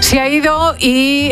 Se ha ido y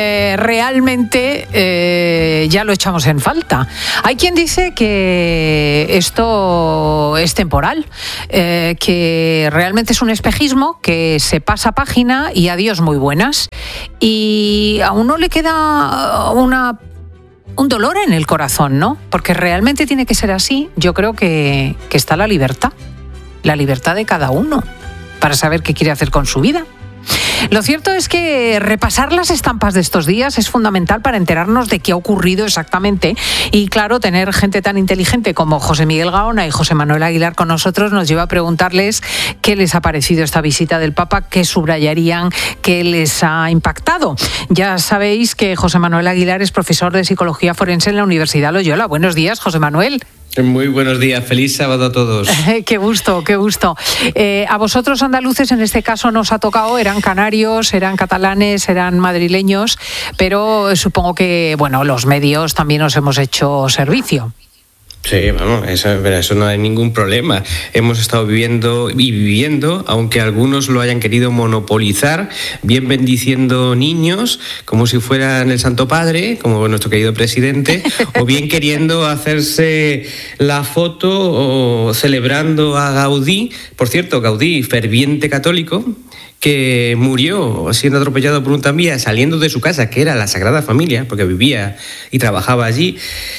realmente ya lo echamos en falta. Hay quien dice que esto es temporal, que realmente es un espejismo, que se pasa página y adiós muy buenas. Y a uno le queda un dolor en el corazón, ¿no? Porque realmente tiene que ser así. Yo creo que está la libertad de cada uno para saber qué quiere hacer con su vida. Lo cierto es que repasar las estampas de estos días es fundamental para enterarnos de qué ha ocurrido exactamente y, claro, tener gente tan inteligente como José Miguel Gaona y José Manuel Aguilar con nosotros nos lleva a preguntarles qué les ha parecido esta visita del Papa, qué subrayarían, qué les ha impactado. Ya sabéis que José Manuel Aguilar es profesor de Psicología Forense en la Universidad Loyola. Buenos días, José Manuel. Muy buenos días, feliz sábado a todos. Qué gusto, qué gusto. A vosotros andaluces en este caso nos ha tocado, eran canarios, eran catalanes, eran madrileños, pero supongo que, bueno, los medios también os hemos hecho servicio. Sí, vamos, eso no hay ningún problema. Hemos estado viviendo, aunque algunos lo hayan querido monopolizar, bien bendiciendo niños, como si fueran el Santo Padre, como nuestro querido presidente, o bien queriendo hacerse la foto o celebrando a Gaudí. Por cierto, Gaudí, ferviente católico, que murió siendo atropellado por un tranvía saliendo de su casa, que era la Sagrada Familia, porque vivía y trabajaba allí,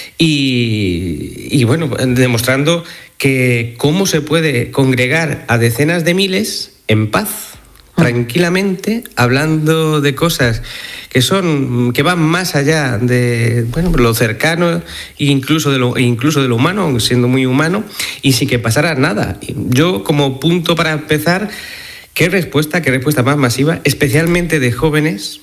y bueno, demostrando que cómo se puede congregar a decenas de miles en paz, tranquilamente, hablando de cosas que van más allá de lo cercano, incluso de lo humano, siendo muy humano, y sin que pasara nada. Yo, como punto para empezar, qué respuesta más masiva, especialmente de jóvenes,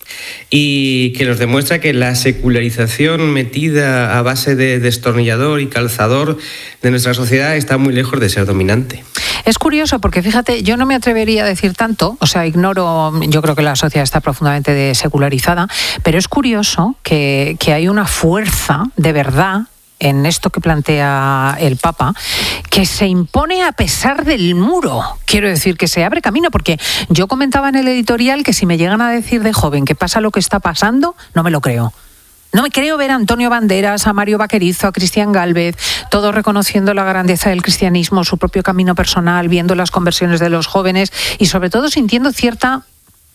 y que nos demuestra que la secularización metida a base de destornillador y calzador de nuestra sociedad está muy lejos de ser dominante. Es curioso porque, fíjate, yo no me atrevería a decir tanto, o sea, yo creo que la sociedad está profundamente secularizada, pero es curioso que hay una fuerza de verdad en esto que plantea el Papa, que se impone a pesar del muro. Quiero decir, que se abre camino, porque yo comentaba en el editorial que si me llegan a decir de joven que pasa lo que está pasando, no me lo creo. No me creo ver a Antonio Banderas, a Mario Vaquerizo, a Cristian Gálvez, todos reconociendo la grandeza del cristianismo, su propio camino personal, viendo las conversiones de los jóvenes y sobre todo sintiendo cierta...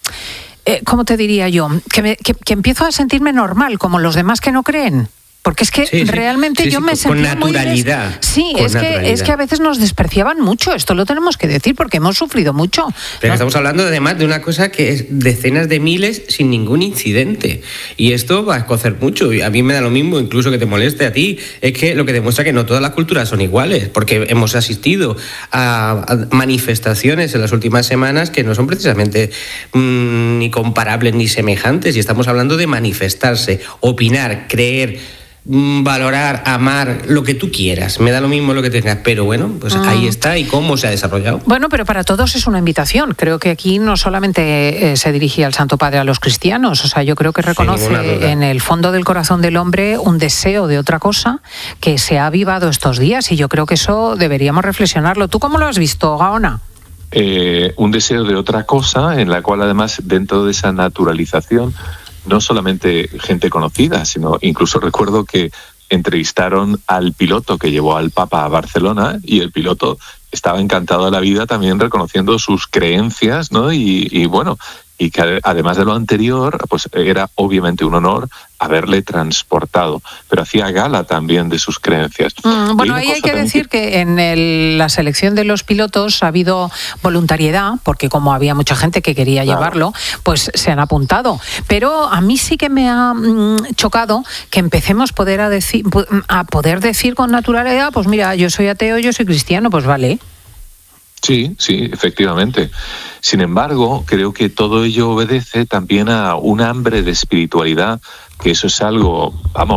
¿cómo te diría yo? Que empiezo a sentirme normal, como los demás que no creen. Porque es que realmente yo me sentía con naturalidad. Es que a veces nos despreciaban mucho. Esto lo tenemos que decir porque hemos sufrido mucho. Pero estamos hablando además de una cosa que es decenas de miles sin ningún incidente. Y esto va a escocer mucho. Y a mí me da lo mismo, incluso que te moleste a ti. Es que lo que demuestra que no todas las culturas son iguales. Porque hemos asistido a manifestaciones en las últimas semanas que no son precisamente ni comparables ni semejantes. Y estamos hablando de manifestarse, opinar, creer, valorar, amar, lo que tú quieras. Me da lo mismo lo que tengas, pero bueno, pues ahí está. ¿Y cómo se ha desarrollado? Bueno, pero para todos es una invitación. Creo que aquí no solamente se dirigía el Santo Padre a los cristianos, o sea, yo creo que reconoce en el fondo del corazón del hombre un deseo de otra cosa que se ha avivado estos días, y yo creo que eso deberíamos reflexionarlo. ¿Tú cómo lo has visto, Gaona? Un deseo de otra cosa, en la cual además, dentro de esa naturalización, no solamente gente conocida, sino incluso recuerdo que entrevistaron al piloto que llevó al Papa a Barcelona, y el piloto estaba encantado de la vida también reconociendo sus creencias, ¿no? Y bueno, y que además de lo anterior, pues era obviamente un honor haberle transportado, pero hacía gala también de sus creencias. Bueno, ahí hay que decir que en la selección de los pilotos ha habido voluntariedad, porque como había mucha gente que quería llevarlo, pues se han apuntado. Pero a mí sí que me ha chocado que empecemos a poder decir con naturalidad, pues mira, yo soy ateo, yo soy cristiano, pues vale. Sí, efectivamente. Sin embargo, creo que todo ello obedece también a un hambre de espiritualidad, que eso es algo,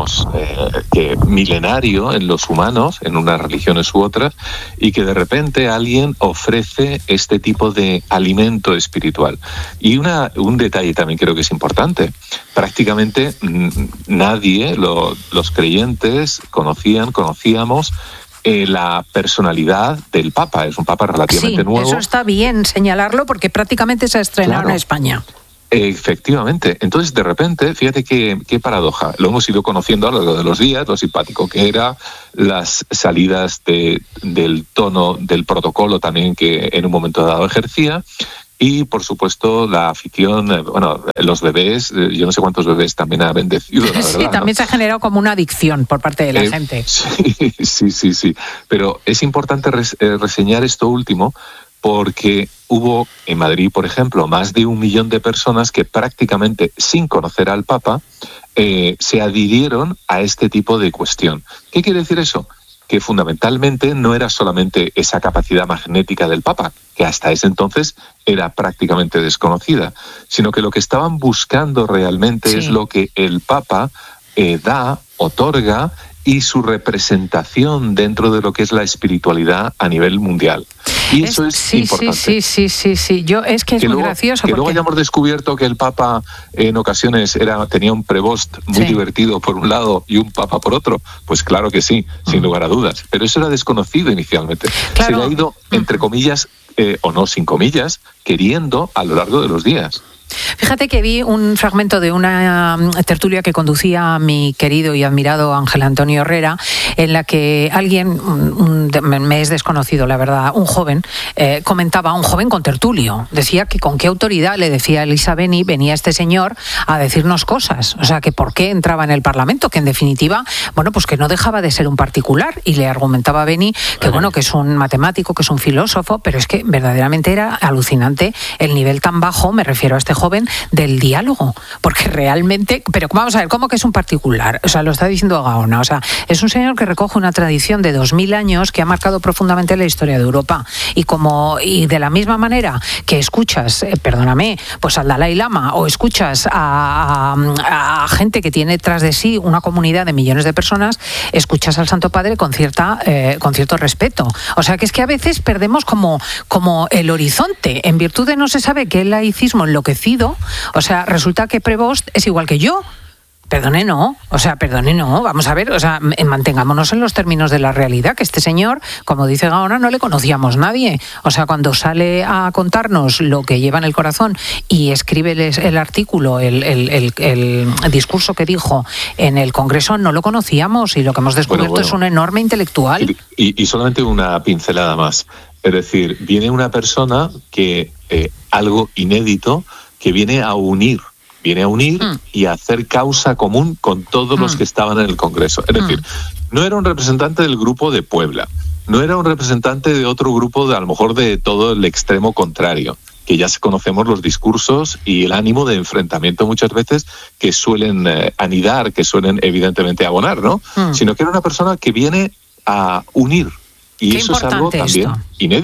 que milenario en los humanos, en unas religiones u otras, y que de repente alguien ofrece este tipo de alimento espiritual. Y un detalle también creo que es importante. Prácticamente nadie, los creyentes, conocíamos la personalidad del Papa. Es un Papa relativamente nuevo. Sí, eso está bien señalarlo porque prácticamente se ha estrenado en España. Efectivamente. Entonces, de repente, fíjate qué paradoja. Lo hemos ido conociendo a lo largo de los días, lo simpático que era, las salidas del tono del protocolo también que en un momento dado ejercía. Y, por supuesto, la afición, los bebés, yo no sé cuántos bebés también ha bendecido, la verdad. Sí, también, ¿no? Se ha generado como una adicción por parte de la gente. Sí. Pero es importante reseñar esto último, porque hubo en Madrid, por ejemplo, más de 1 millón de personas que prácticamente sin conocer al Papa se adhirieron a este tipo de cuestión. ¿Qué quiere decir eso? Que fundamentalmente no era solamente esa capacidad magnética del Papa, que hasta ese entonces era prácticamente desconocida, sino que lo que estaban buscando realmente es lo que el Papa otorga, y su representación dentro de lo que es la espiritualidad a nivel mundial. Y eso es importante. Sí. Yo es que es muy gracioso. Que luego hayamos descubierto que el Papa en ocasiones tenía un prevost muy divertido por un lado y un Papa por otro, pues claro que sí, sin lugar a dudas. Pero eso era desconocido inicialmente. Claro. Se le ha ido, entre comillas, o no sin comillas, queriendo a lo largo de los días. Fíjate que vi un fragmento de una tertulia que conducía mi querido y admirado Ángel Antonio Herrera, en la que alguien, me es desconocido la verdad, un joven, comentaba, un joven contertulio, decía que con qué autoridad, le decía Elisa Beni, venía este señor a decirnos cosas, o sea, que por qué entraba en el Parlamento, que en definitiva, pues que no dejaba de ser un particular, y le argumentaba a Beni que que es un matemático, que es un filósofo, pero es que verdaderamente era alucinante el nivel tan bajo, me refiero a este joven, del diálogo, porque realmente, pero vamos a ver, ¿cómo que es un particular? O sea, lo está diciendo Gaona, o sea, es un señor que recoge una tradición de 2000 años que ha marcado profundamente la historia de Europa, y de la misma manera que escuchas, pues al Dalai Lama, o escuchas a gente que tiene tras de sí una comunidad de millones de personas, escuchas al Santo Padre con cierto respeto. O sea, que es que a veces perdemos como el horizonte, en virtud de no se sabe qué laicismo enloquecido. O sea, resulta que Prevost es igual que yo. Perdone, no. Vamos a ver, mantengámonos en los términos de la realidad, que este señor, como dice Gaona, no le conocíamos nadie. O sea, cuando sale a contarnos lo que lleva en el corazón y escribe el artículo, el discurso que dijo en el Congreso, no lo conocíamos, y lo que hemos descubierto es un enorme intelectual. Y solamente una pincelada más. Es decir, viene una persona que, algo inédito, que viene a unir y a hacer causa común con todos los que estaban en el Congreso. Es decir, no era un representante del grupo de Puebla, no era un representante de otro grupo, a lo mejor de todo el extremo contrario, que ya conocemos los discursos y el ánimo de enfrentamiento muchas veces que suelen anidar, que suelen evidentemente abonar, ¿no? Sino que era una persona que viene a unir. Y eso es algo también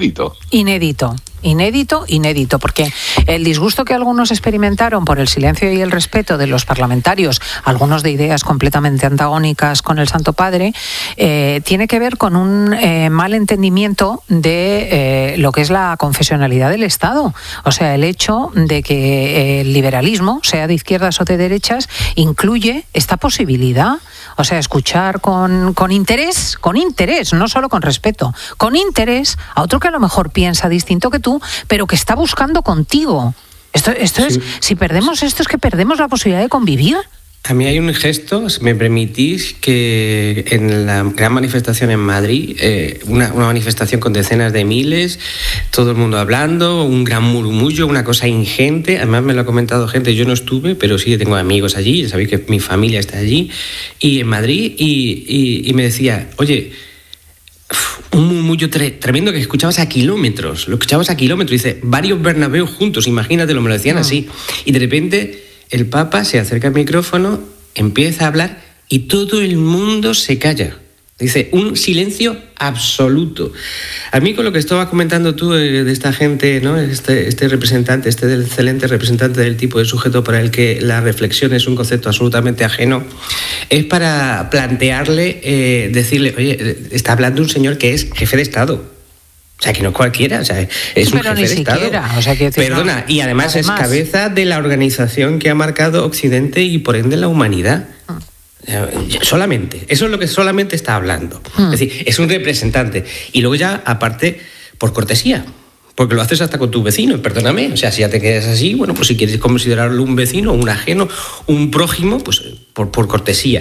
inédito, porque el disgusto que algunos experimentaron por el silencio y el respeto de los parlamentarios, algunos de ideas completamente antagónicas con el Santo Padre, tiene que ver con un mal entendimiento de lo que es la confesionalidad del Estado. O sea, el hecho de que el liberalismo, sea de izquierdas o de derechas, incluye esta posibilidad. O sea, escuchar con interés, no solo con respeto, con interés a otro que a lo mejor piensa distinto que tú, pero que está buscando contigo. Esto es, si perdemos esto, es que perdemos la posibilidad de convivir. A mí hay un gesto, si me permitís, que en la gran manifestación en Madrid, una manifestación con decenas de miles, todo el mundo hablando, un gran murmullo, una cosa ingente. Además me lo ha comentado gente, yo no estuve, pero sí tengo amigos allí, ya sabéis que mi familia está allí, y en Madrid, y me decía, oye, un murmullo tremendo que escuchabas a kilómetros, dice, varios Bernabéus juntos, imagínatelo, me lo decían así, y de repente el Papa se acerca al micrófono, empieza a hablar y todo el mundo se calla. Dice, un silencio absoluto. A mí, con lo que estabas comentando tú de esta gente, ¿no? Este representante, este excelente representante del tipo de sujeto para el que la reflexión es un concepto absolutamente ajeno, es para plantearle, decirle, oye, está hablando un señor que es jefe de Estado. O sea, que no cualquiera, o sea, es un jefe de Estado. O sea, que decir, perdona, y además es cabeza de la organización que ha marcado Occidente y por ende la humanidad. Solamente, eso es lo que solamente está hablando. Es decir, es un representante. Y luego ya, aparte, por cortesía, porque lo haces hasta con tus vecinos, perdóname. O sea, si ya te quedas así, bueno, pues si quieres considerarlo un vecino, un ajeno, un prójimo, pues por cortesía.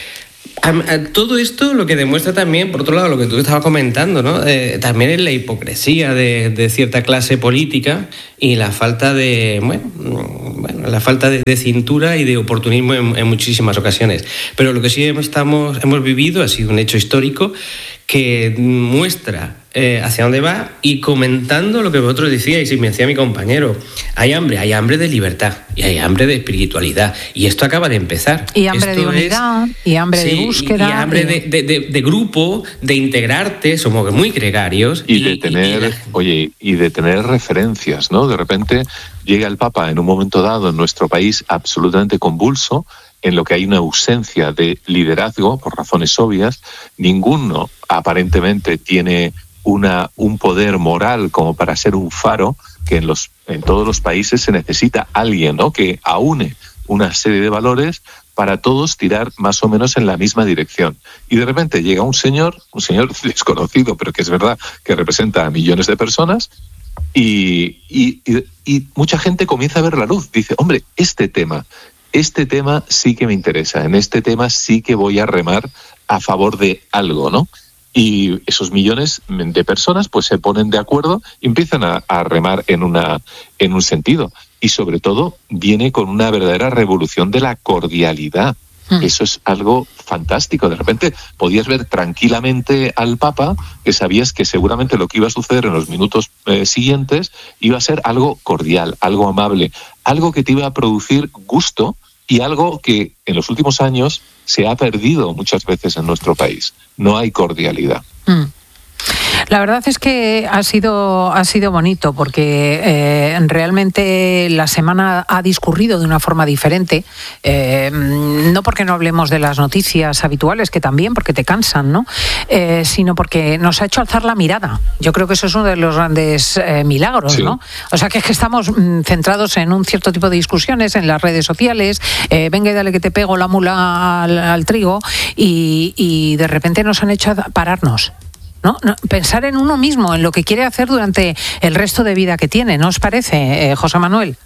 Todo esto lo que demuestra también, por otro lado, lo que tú estabas comentando, ¿no? También es la hipocresía de cierta clase política y la falta de la falta de cintura y de oportunismo en muchísimas ocasiones. Pero lo que sí hemos vivido ha sido un hecho histórico que muestra hacia dónde va, y comentando lo que vosotros decíais y me decía mi compañero, hay hambre de libertad y hay hambre de espiritualidad, y esto acaba de empezar. Y hambre de unidad, y hambre de búsqueda. Y hambre de grupo, de integrarte, somos muy gregarios. Y de tener referencias, ¿no? De repente llega el Papa en un momento dado en nuestro país absolutamente convulso, en lo que hay una ausencia de liderazgo, por razones obvias. Ninguno aparentemente tiene un poder moral como para ser un faro, que en todos los países se necesita alguien, ¿no?, que aúne una serie de valores para todos tirar más o menos en la misma dirección. Y de repente llega un señor desconocido, pero que es verdad que representa a millones de personas, y mucha gente comienza a ver la luz. Dice, hombre, este tema sí que me interesa, en este tema sí que voy a remar a favor de algo, ¿no? Y esos millones de personas pues se ponen de acuerdo y empiezan a remar en un sentido. Y sobre todo viene con una verdadera revolución de la cordialidad. Eso es algo fantástico. De repente podías ver tranquilamente al Papa, que sabías que seguramente lo que iba a suceder en los minutos siguientes iba a ser algo cordial, algo amable, algo que te iba a producir gusto, y algo que en los últimos años se ha perdido muchas veces en nuestro país. No hay cordialidad. La verdad es que ha sido bonito, porque realmente la semana ha discurrido de una forma diferente, no porque no hablemos de las noticias habituales, que también, porque te cansan, ¿no? Sino porque nos ha hecho alzar la mirada. Yo creo que eso es uno de los grandes milagros, sí, ¿no? O sea, que es que estamos centrados en un cierto tipo de discusiones en las redes sociales, venga y dale que te pego la mula al trigo, y de repente nos han hecho pararnos. ¿No? Pensar en uno mismo, en lo que quiere hacer durante el resto de vida que tiene, ¿no os parece, José Manuel?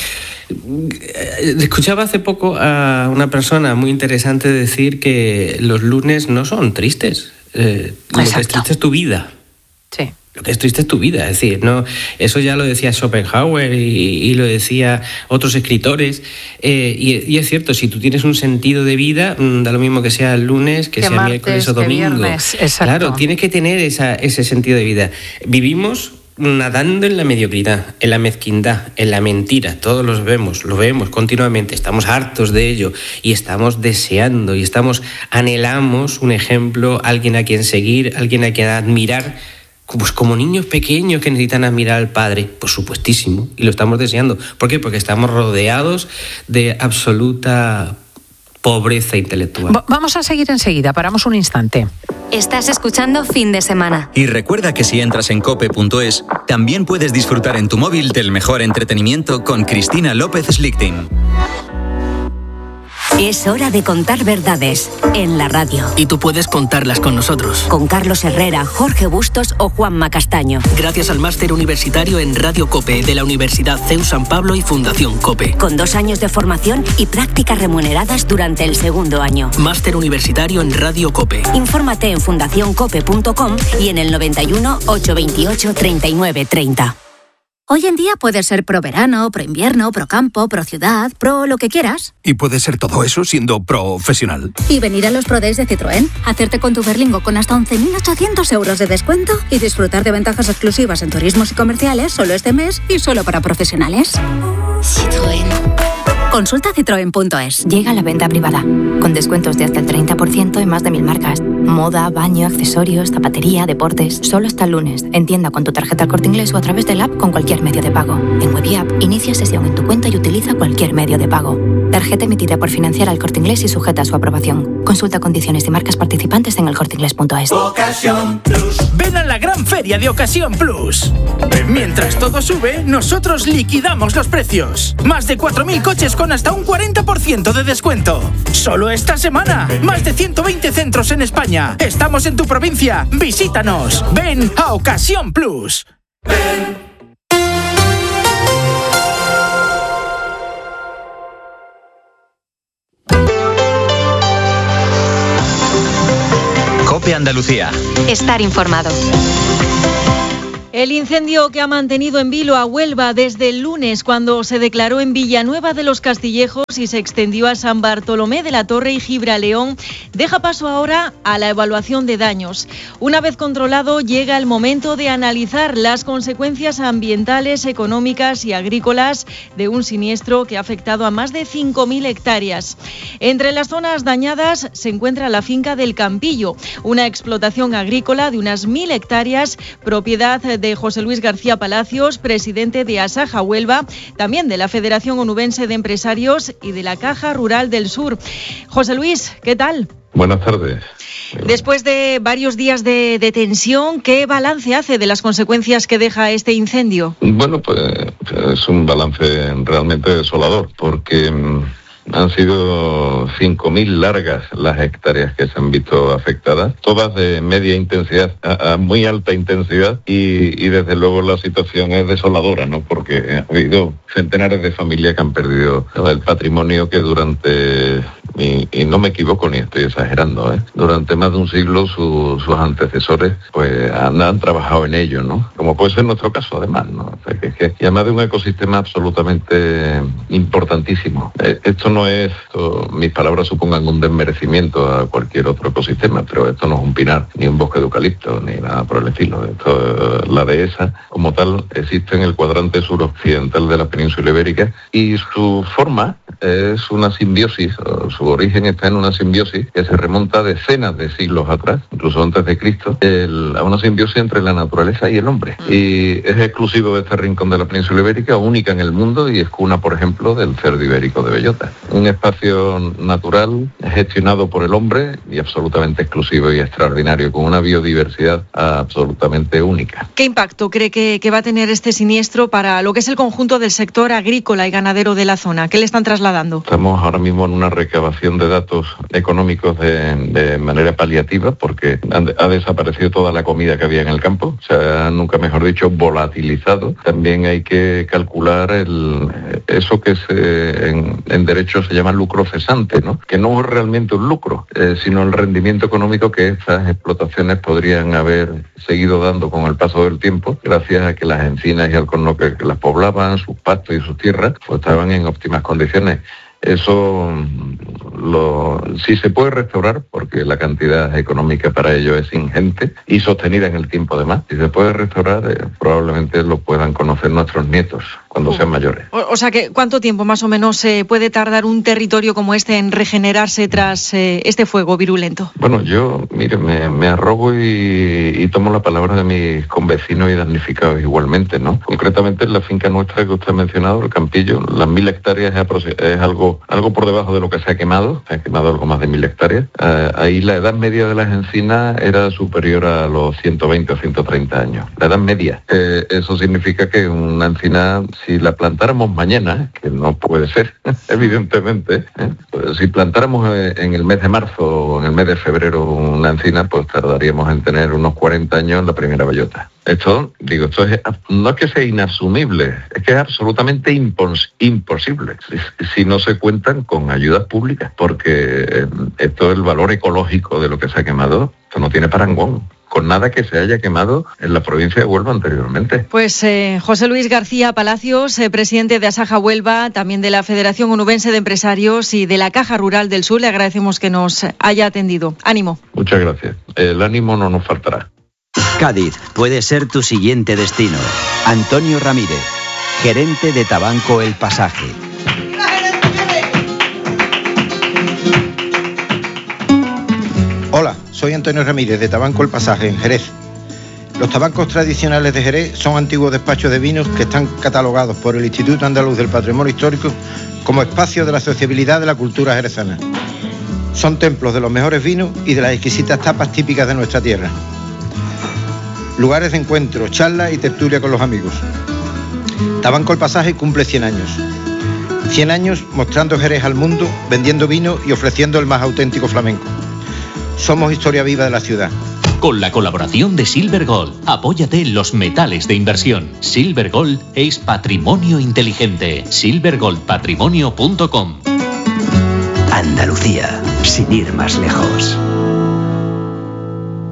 Escuchaba hace poco a una persona muy interesante decir que los lunes no son tristes. Lo que es triste es tu vida. Sí. Lo que es triste es tu vida, es decir, no, eso ya lo decía Schopenhauer y lo decía otros escritores, y es cierto, si tú tienes un sentido de vida, da lo mismo que sea el lunes, que sea martes, miércoles o domingo. Viernes, claro, tienes que tener ese sentido de vida. Vivimos nadando en la mediocridad, en la mezquindad, en la mentira. Todos lo vemos continuamente, estamos hartos de ello y estamos deseando y anhelamos un ejemplo, alguien a quien seguir, alguien a quien admirar. Pues como niños pequeños que necesitan admirar al Padre, por supuestísimo, y lo estamos deseando. ¿Por qué? Porque estamos rodeados de absoluta pobreza intelectual. Vamos a seguir enseguida, paramos un instante. Estás escuchando Fin de Semana. Y recuerda que si entras en cope.es, también puedes disfrutar en tu móvil del mejor entretenimiento con Cristina López Slichting. Es hora de contar verdades en la radio. Y tú puedes contarlas con nosotros. Con Carlos Herrera, Jorge Bustos o Juanma Castaño. Gracias al máster universitario en Radio COPE de la Universidad CEU San Pablo y Fundación COPE. Con 2 años de formación y prácticas remuneradas durante el segundo año. Máster universitario en Radio COPE. Infórmate en fundacioncope.com y en el 91 828 39 30. Hoy en día puedes ser pro verano, pro invierno, pro campo, pro ciudad, pro lo que quieras. Y puedes ser todo eso siendo profesional. Y venir a los Pro Days de Citroën, hacerte con tu Berlingo con hasta 11.800 euros de descuento y disfrutar de ventajas exclusivas en turismos y comerciales solo este mes y solo para profesionales. Citroën. Consulta citroen.es. Llega la venta privada, con descuentos de hasta el 30% en más de 1.000 marcas. Moda, baño, accesorios, zapatería, deportes. Solo hasta el lunes. En tienda con tu tarjeta El Corte Inglés o a través del app con cualquier medio de pago. En web y app, inicia sesión en tu cuenta y utiliza cualquier medio de pago. Tarjeta emitida por Financiera El Corte Inglés y sujeta a su aprobación. Consulta condiciones y marcas participantes en elcorteinglés.es. Ocasión Plus. Ven a la gran feria de Ocasión Plus. Mientras todo sube, nosotros liquidamos los precios. Más de 4.000 coches con hasta un 40% de descuento. Solo esta semana. Más de 120 centros en España. Estamos en tu provincia. Visítanos. Ven a Ocasión Plus. Ven COPE Andalucía. Estar informado. El incendio que ha mantenido en vilo a Huelva desde el lunes, cuando se declaró en Villanueva de los Castillejos y se extendió a San Bartolomé de la Torre y Gibraleón, deja paso ahora a la evaluación de daños. Una vez controlado, llega el momento de analizar las consecuencias ambientales, económicas y agrícolas de un siniestro que ha afectado a más de 5.000 hectáreas. Entre las zonas dañadas se encuentra la finca del Campillo, una explotación agrícola de unas 1.000 hectáreas, propiedad de José Luis García Palacios, presidente de Asaja Huelva, también de la Federación Onubense de Empresarios y de la Caja Rural del Sur. José Luis, ¿qué tal? Buenas tardes. Después de varios días de tensión, ¿qué balance hace de las consecuencias que deja este incendio? Bueno, pues es un balance realmente desolador, porque han sido 5.000 largas las hectáreas que se han visto afectadas, todas de media intensidad a muy alta intensidad, y desde luego la situación es desoladora, ¿no? Porque ha habido centenares de familias que han perdido el patrimonio que durante, y no me equivoco ni estoy exagerando, durante más de un siglo sus antecesores pues han trabajado en ello, ¿no? Como puede ser nuestro caso además, ¿no? O sea, y además de un ecosistema absolutamente importantísimo. Esto no es, mis palabras supongan un desmerecimiento a cualquier otro ecosistema, pero esto no es un pinar, ni un bosque de eucalipto, ni nada por el estilo. La dehesa, como tal, existe en el cuadrante suroccidental de la península ibérica, y su forma es una simbiosis, su origen está en una simbiosis que se remonta a decenas de siglos atrás, incluso antes de Cristo, a una simbiosis entre la naturaleza y el hombre. Y es exclusivo de este rincón de la península ibérica, única en el mundo, y es cuna, por ejemplo, del cerdo ibérico de bellota. Un espacio natural gestionado por el hombre y absolutamente exclusivo y extraordinario, con una biodiversidad absolutamente única. ¿Qué impacto cree que va a tener este siniestro para lo que es el conjunto del sector agrícola y ganadero de la zona? ¿Qué le están trasladando? Estamos ahora mismo en una recabación de datos económicos de manera paliativa, porque ha desaparecido toda la comida que había en el campo, se ha, nunca mejor dicho, volatilizado. También hay que calcular eso que en derecho se llama lucro cesante, ¿no? Que no es realmente un lucro, sino el rendimiento económico que estas explotaciones podrían haber seguido dando con el paso del tiempo, gracias a que las encinas y alcornoques que las poblaban, sus pastos y sus tierras, pues estaban en óptimas condiciones. Eso sí se puede restaurar, porque la cantidad económica para ello es ingente y sostenida en el tiempo además. Si se puede restaurar, probablemente lo puedan conocer nuestros nietos cuando sean mayores. O sea, que ¿cuánto tiempo más o menos puede tardar un territorio como este en regenerarse tras este fuego virulento? Bueno, yo, mire, me arrogo y tomo la palabra de mis convecinos y damnificados igualmente, ¿no? Concretamente en la finca nuestra que usted ha mencionado, el Campillo, las 1.000 hectáreas es algo por debajo de lo que se ha quemado algo más de 1.000 hectáreas. Ahí la edad media de las encinas era superior a los 120 o 130 años. La edad media. Eso significa que una encina, si la plantáramos mañana, que no puede ser, evidentemente, pues si plantáramos en el mes de marzo o en el mes de febrero una encina, pues tardaríamos en tener unos 40 años en la primera bellota. Esto no es que sea inasumible, es que es absolutamente imposible si no se cuentan con ayudas públicas, porque esto es el valor ecológico de lo que se ha quemado, esto no tiene parangón con nada que se haya quemado en la provincia de Huelva anteriormente. Pues José Luis García Palacios, presidente de Asaja Huelva, también de la Federación Onubense de Empresarios y de la Caja Rural del Sur, le agradecemos que nos haya atendido. Ánimo. Muchas gracias. El ánimo no nos faltará. Cádiz puede ser tu siguiente destino. Antonio Ramírez, gerente de Tabanco El Pasaje. Hola, soy Antonio Ramírez de Tabanco El Pasaje en Jerez. Los tabancos tradicionales de Jerez son antiguos despachos de vinos que están catalogados por el Instituto Andaluz del Patrimonio Histórico como espacios de la sociabilidad de la cultura jerezana. Son templos de los mejores vinos y de las exquisitas tapas típicas de nuestra tierra. Lugares de encuentro, charlas y tertulia con los amigos. Tabanco El Pasaje cumple 100 años. 100 años mostrando Jerez al mundo, vendiendo vino y ofreciendo el más auténtico flamenco. Somos historia viva de la ciudad. Con la colaboración de Silver Gold, apóyate en los metales de inversión. Silver Gold es patrimonio inteligente. silvergoldpatrimonio.com. Andalucía, sin ir más lejos.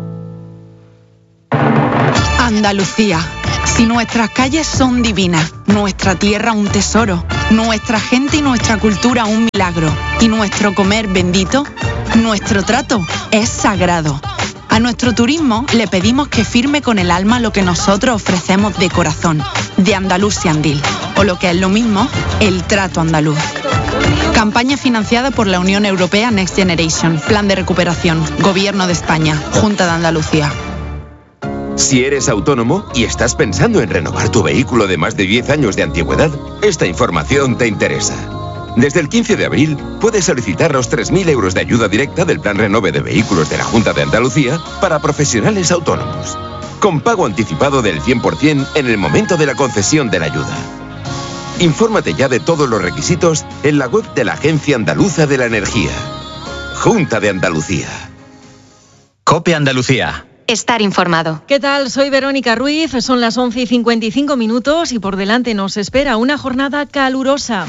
Andalucía. Si nuestras calles son divinas, nuestra tierra un tesoro, nuestra gente y nuestra cultura un milagro, y nuestro comer bendito, nuestro trato es sagrado. A nuestro turismo le pedimos que firme con el alma lo que nosotros ofrecemos de corazón, de Andalusiandil, o lo que es lo mismo, el trato andaluz. Campaña financiada por la Unión Europea Next Generation, Plan de Recuperación, Gobierno de España, Junta de Andalucía. Si eres autónomo y estás pensando en renovar tu vehículo de más de 10 años de antigüedad, esta información te interesa. Desde el 15 de abril puedes solicitar los 3.000 euros de ayuda directa del Plan Renove de Vehículos de la Junta de Andalucía para profesionales autónomos, con pago anticipado del 100% en el momento de la concesión de la ayuda. Infórmate ya de todos los requisitos en la web de la Agencia Andaluza de la Energía. Junta de Andalucía. COPE Andalucía. Estar informado. ¿Qué tal? Soy Verónica Ruiz, son las 11:55 y por delante nos espera una jornada calurosa.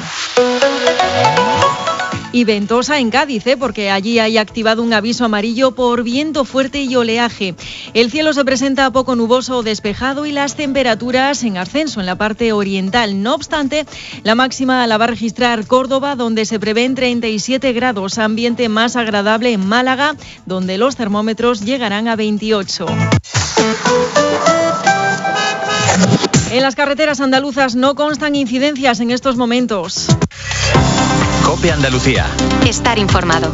Y ventosa en Cádiz, porque allí hay activado un aviso amarillo por viento fuerte y oleaje. El cielo se presenta poco nuboso o despejado y las temperaturas en ascenso en la parte oriental. No obstante, la máxima la va a registrar Córdoba, donde se prevén 37 grados, ambiente más agradable en Málaga, donde los termómetros llegarán a 28. En las carreteras andaluzas no constan incidencias en estos momentos. COPE Andalucía. Estar informado.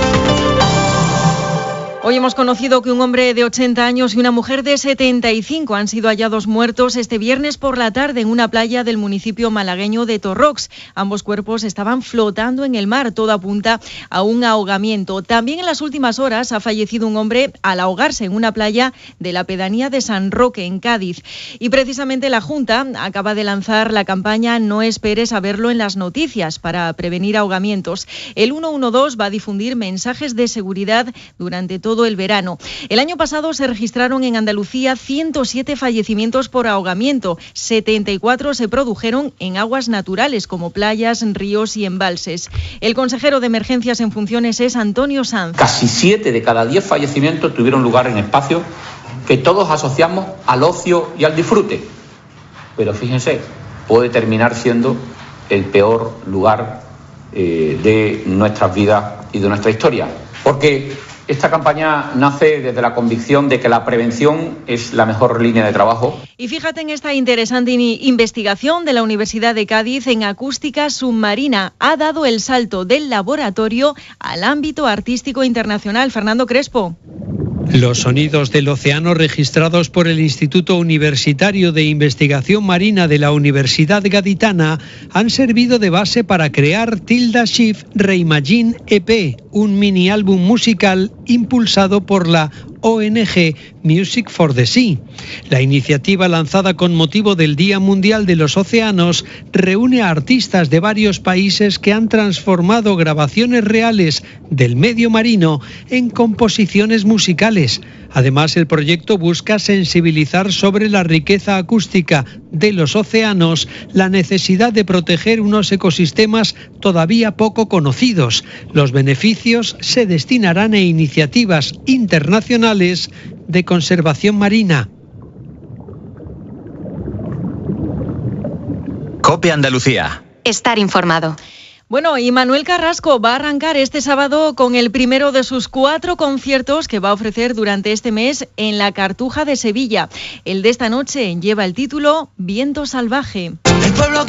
Hoy hemos conocido que un hombre de 80 años y una mujer de 75 han sido hallados muertos este viernes por la tarde en una playa del municipio malagueño de Torrox. Ambos cuerpos estaban flotando en el mar, todo apunta a un ahogamiento. También en las últimas horas ha fallecido un hombre al ahogarse en una playa de la pedanía de San Roque, en Cádiz. Y precisamente la Junta acaba de lanzar la campaña No esperes a verlo en las noticias para prevenir ahogamientos. El 112 va a difundir mensajes de seguridad durante todo el verano. El año pasado se registraron en Andalucía 107 fallecimientos por ahogamiento. 74 se produjeron en aguas naturales como playas, ríos y embalses. El consejero de Emergencias en funciones es Antonio Sanz. Casi 7 de cada 10 fallecimientos tuvieron lugar en espacios que todos asociamos al ocio y al disfrute. Pero fíjense, puede terminar siendo el peor lugar de nuestras vidas y de nuestra historia. Porque esta campaña nace desde la convicción de que la prevención es la mejor línea de trabajo. Y fíjate en esta interesante investigación de la Universidad de Cádiz en acústica submarina. Ha dado el salto del laboratorio al ámbito artístico internacional. Fernando Crespo. Los sonidos del océano registrados por el Instituto Universitario de Investigación Marina de la Universidad Gaditana han servido de base para crear Tilda Shift Reimagine EP, un mini álbum musical impulsado por la ONG Music for the Sea. La iniciativa, lanzada con motivo del Día Mundial de los Océanos, reúne a artistas de varios países que han transformado grabaciones reales del medio marino en composiciones musicales. Además, el proyecto busca sensibilizar sobre la riqueza acústica de los océanos, la necesidad de proteger unos ecosistemas todavía poco conocidos. Los beneficios se destinarán a iniciativas internacionales de conservación marina. COPE Andalucía. Estar informado. Bueno, y Manuel Carrasco va a arrancar este sábado con el primero de sus 4 conciertos que va a ofrecer durante este mes en la Cartuja de Sevilla. El de esta noche lleva el título Viento Salvaje. El pueblo